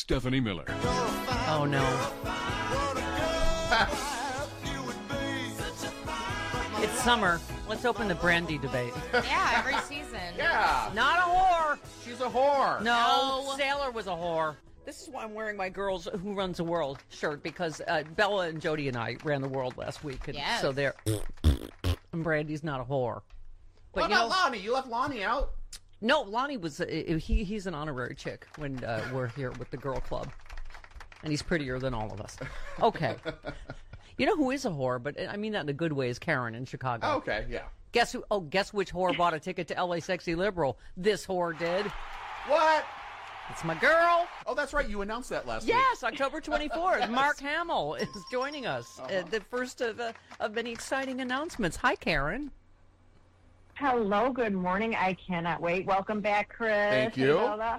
Stephanie Miller. Oh, no. It's summer. Let's open the Brandy debate. Yeah, every season. Yeah. Not a whore. She's a whore. No, Sailor was a whore. This is why I'm wearing my Girls Who Runs the World shirt, because Bella and Jody and I ran the world last week. And Yes. so they're... And Brandy's not a whore. But What about Lonnie? You left Lonnie out? No, Lonnie was... he's an honorary chick when we're here with the girl club. And he's prettier than all of us. Okay. You know who is a whore, but I mean that in a good way, is Karen in Chicago. Oh, okay, yeah. Guess who? Oh, guess which whore bought a ticket to LA Sexy Liberal? This whore did. What? It's my girl. Oh, that's right. You announced that last week. Yes, October 24th. Yes. Mark Hamill is joining us. The first of many exciting announcements. Hi, Karen. Hello, good morning. I cannot wait. Welcome back, Chris. Thank you.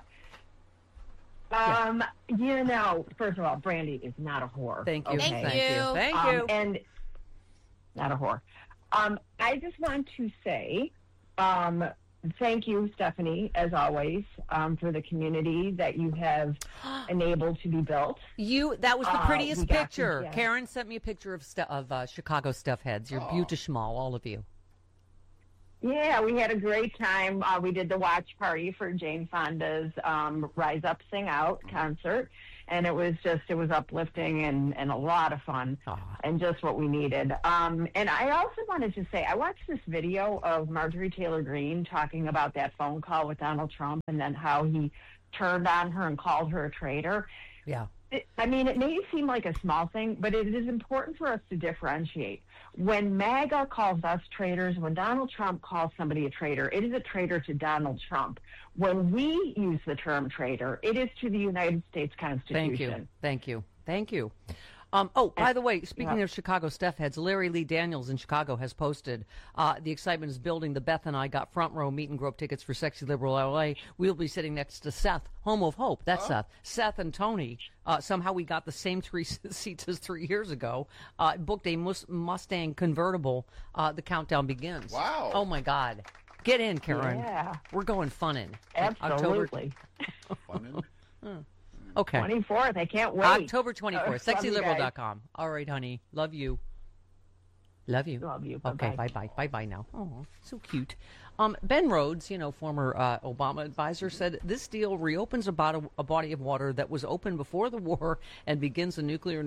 You know, first of all, Brandy is not a whore. Thank you. Thank Thank you. you. Thank you. And not a whore. I just want to say thank you, Stephanie, as always, for the community that you have enabled to be built. That was the prettiest we got picture. to- yeah. Karen sent me a picture of Chicago stuff heads. You're beautiful, all of you. Yeah, we had a great time. We did the watch party for Jane Fonda's Rise Up, Sing Out concert, and it was uplifting and a lot of fun, and just what we needed. And I also wanted to say, I watched this video of Marjorie Taylor Greene talking about that phone call with Donald Trump and then how he turned on her and called her a traitor. Yeah. It may seem like a small thing, but it is important for us to differentiate. When MAGA calls us traitors, when Donald Trump calls somebody a traitor, it is a traitor to Donald Trump. When we use the term traitor, it is to the United States Constitution. Thank you. By the way, speaking of Chicago Steph heads, Larry Lee Daniels in Chicago has posted, the excitement is building. The Beth and I got front row meet and grope tickets for Sexy Liberal LA. We'll be sitting next to Seth, home of hope. That's Seth. Seth and Tony. Somehow we got the same 3 seats as 3 years ago. Booked a Mustang convertible. The countdown begins. Wow. Oh, my God. Get in, Karen. Yeah. We're going funnin'. Absolutely. Fun. Okay. 24th. I can't wait. October 24th. Love you guys. SexyLiberal.com. All right, honey. Love you. Love you. Love you. Okay, Bye-bye. bye-bye. Bye-bye now. Oh, so cute. Ben Rhodes, former Obama advisor, said this deal reopens a body of water that was open before the war and begins a nuclear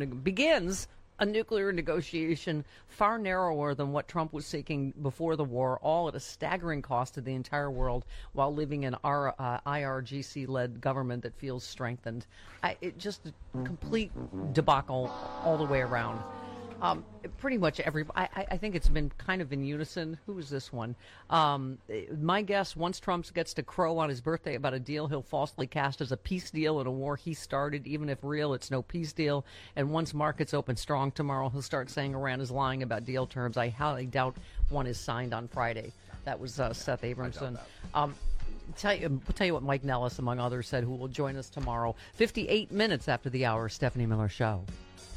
negotiation far narrower than what Trump was seeking before the war, all at a staggering cost to the entire world while living in our IRGC-led government that feels strengthened. It just a complete debacle all the way around. Pretty much I think it's been kind of in unison. Who is this one? My guess, once Trump gets to crow on his birthday about a deal he'll falsely cast as a peace deal in a war he started, even if real, it's no peace deal. And once markets open strong tomorrow, he'll start saying Iran is lying about deal terms. I highly doubt one is signed on Friday. That was Seth Abramson. Tell you what Mike Nellis, among others, said, who will join us tomorrow, 58 minutes after the hour, Stephanie Miller Show.